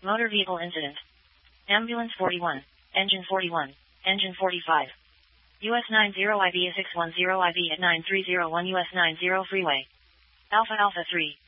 Motor vehicle incident. Ambulance 41. Engine 41. Engine 45. US 90 IB 610 IB at 9301 US 90 freeway. Alpha Alpha 3.